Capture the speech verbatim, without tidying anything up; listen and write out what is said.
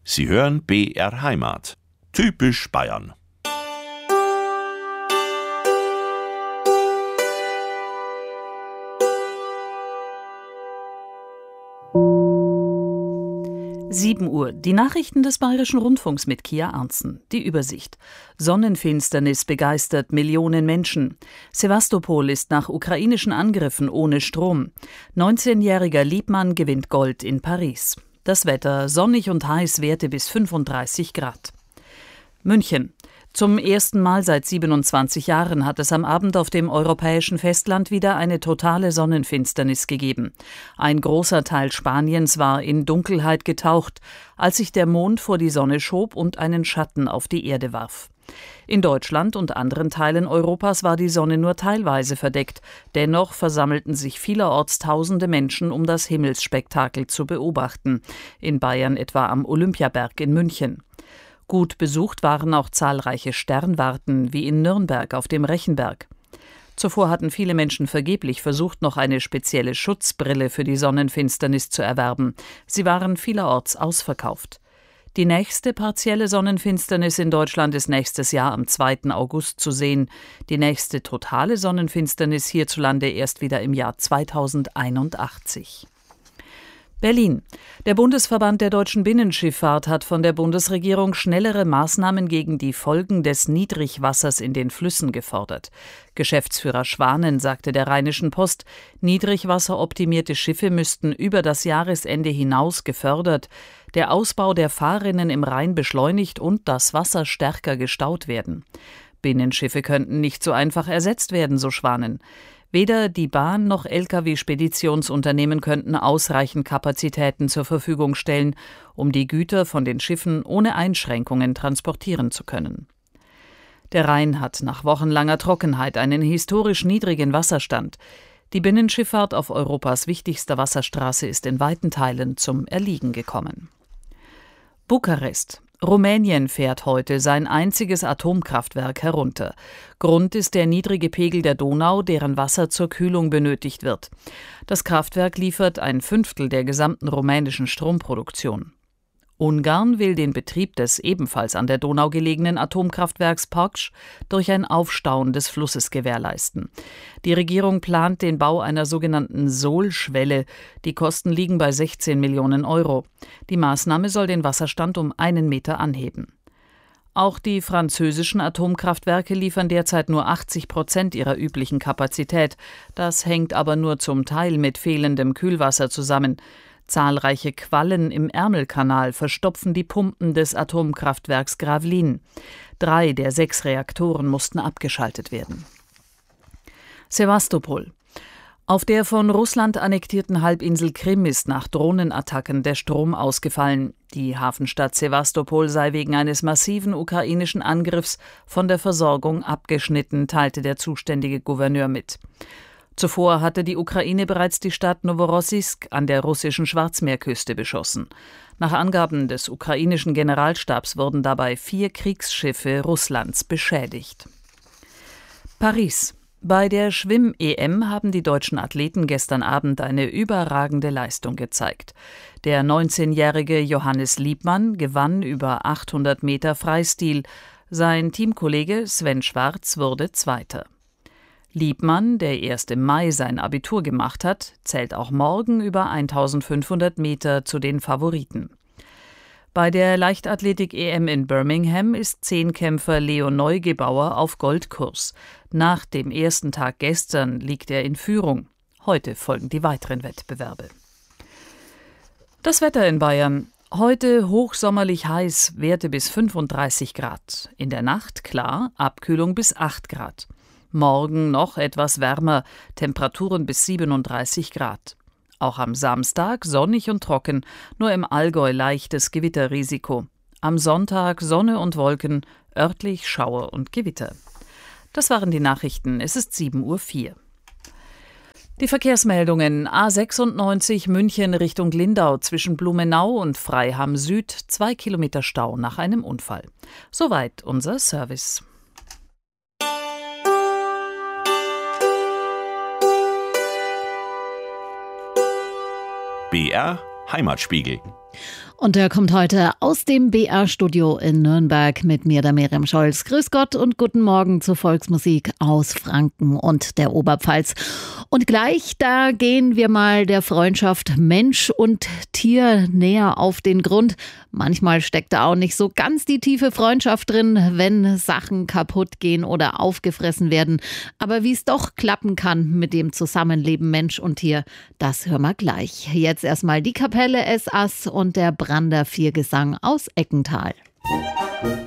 Sie hören B R Heimat. Typisch Bayern. sieben Uhr. Die Nachrichten des Bayerischen Rundfunks mit Kia Arntzen. Die Übersicht. Sonnenfinsternis begeistert Millionen Menschen. Sewastopol ist nach ukrainischen Angriffen ohne Strom. neunzehnjähriger Liebmann gewinnt Gold in Paris. Das Wetter sonnig und heiß, Werte bis fünfunddreißig Grad. München. Zum ersten Mal seit siebenundzwanzig Jahren hat es am Abend auf dem europäischen Festland wieder eine totale Sonnenfinsternis gegeben. Ein großer Teil Spaniens war in Dunkelheit getaucht, als sich der Mond vor die Sonne schob und einen Schatten auf die Erde warf. In Deutschland und anderen Teilen Europas war die Sonne nur teilweise verdeckt. Dennoch versammelten sich vielerorts tausende Menschen, um das Himmelsspektakel zu beobachten. In Bayern etwa am Olympiaberg in München. Gut besucht waren auch zahlreiche Sternwarten, wie in Nürnberg auf dem Rechenberg. Zuvor hatten viele Menschen vergeblich versucht, noch eine spezielle Schutzbrille für die Sonnenfinsternis zu erwerben. Sie waren vielerorts ausverkauft. Die nächste partielle Sonnenfinsternis in Deutschland ist nächstes Jahr am zweiten August zu sehen. Die nächste totale Sonnenfinsternis hierzulande erst wieder im Jahr zweitausendeinundachtzig. Berlin. Der Bundesverband der deutschen Binnenschifffahrt hat von der Bundesregierung schnellere Maßnahmen gegen die Folgen des Niedrigwassers in den Flüssen gefordert. Geschäftsführer Schwanen sagte der Rheinischen Post, niedrigwasseroptimierte Schiffe müssten über das Jahresende hinaus gefördert, der Ausbau der Fahrrinnen im Rhein beschleunigt und das Wasser stärker gestaut werden. Binnenschiffe könnten nicht so einfach ersetzt werden, so Schwanen. Weder die Bahn noch L K W-Speditionsunternehmen könnten ausreichend Kapazitäten zur Verfügung stellen, um die Güter von den Schiffen ohne Einschränkungen transportieren zu können. Der Rhein hat nach wochenlanger Trockenheit einen historisch niedrigen Wasserstand. Die Binnenschifffahrt auf Europas wichtigster Wasserstraße ist in weiten Teilen zum Erliegen gekommen. Bukarest. Rumänien fährt heute sein einziges Atomkraftwerk herunter. Grund ist der niedrige Pegel der Donau, deren Wasser zur Kühlung benötigt wird. Das Kraftwerk liefert ein Fünftel der gesamten rumänischen Stromproduktion. Ungarn will den Betrieb des ebenfalls an der Donau gelegenen Atomkraftwerks Paks durch ein Aufstauen des Flusses gewährleisten. Die Regierung plant den Bau einer sogenannten Sohlschwelle. Die Kosten liegen bei sechzehn Millionen Euro. Die Maßnahme soll den Wasserstand um einen Meter anheben. Auch die französischen Atomkraftwerke liefern derzeit nur achtzig Prozent ihrer üblichen Kapazität. Das hängt aber nur zum Teil mit fehlendem Kühlwasser zusammen. Zahlreiche Quallen im Ärmelkanal verstopfen die Pumpen des Atomkraftwerks Gravlin. Drei der sechs Reaktoren mussten abgeschaltet werden. Sewastopol. Auf der von Russland annektierten Halbinsel Krim ist nach Drohnenattacken der Strom ausgefallen. Die Hafenstadt Sewastopol sei wegen eines massiven ukrainischen Angriffs von der Versorgung abgeschnitten, teilte der zuständige Gouverneur mit. Zuvor hatte die Ukraine bereits die Stadt Noworossijsk an der russischen Schwarzmeerküste beschossen. Nach Angaben des ukrainischen Generalstabs wurden dabei vier Kriegsschiffe Russlands beschädigt. Paris. Bei der Schwimm-E M haben die deutschen Athleten gestern Abend eine überragende Leistung gezeigt. Der neunzehnjährige Johannes Liebmann gewann über achthundert Meter Freistil. Sein Teamkollege Sven Schwarz wurde Zweiter. Liebmann, der erst im Mai sein Abitur gemacht hat, zählt auch morgen über eintausendfünfhundert Meter zu den Favoriten. Bei der Leichtathletik-E M in Birmingham ist Zehnkämpfer Leo Neugebauer auf Goldkurs. Nach dem ersten Tag gestern liegt er in Führung. Heute folgen die weiteren Wettbewerbe. Das Wetter in Bayern. Heute hochsommerlich heiß, Werte bis fünfunddreißig Grad. In der Nacht klar, Abkühlung bis acht Grad. Morgen noch etwas wärmer, Temperaturen bis siebenunddreißig Grad. Auch am Samstag sonnig und trocken, nur im Allgäu leichtes Gewitterrisiko. Am Sonntag Sonne und Wolken, örtlich Schauer und Gewitter. Das waren die Nachrichten, es ist sieben Uhr vier. Die Verkehrsmeldungen: A sechsundneunzig München Richtung Lindau zwischen Blumenau und Freiham Süd, zwei Kilometer Stau nach einem Unfall. Soweit unser Service. B R Heimatspiegel. Und der kommt heute aus dem B R-Studio in Nürnberg mit mir, der Miriam Scholz. Grüß Gott und guten Morgen zur Volksmusik aus Franken und der Oberpfalz. Und gleich, da gehen wir mal der Freundschaft Mensch und Tier näher auf den Grund. Manchmal steckt da auch nicht so ganz die tiefe Freundschaft drin, wenn Sachen kaputt gehen oder aufgefressen werden. Aber wie es doch klappen kann mit dem Zusammenleben Mensch und Tier, das hören wir gleich. Jetzt erstmal die Kapelle Es Ass und der Brander Viergesang aus Eckental.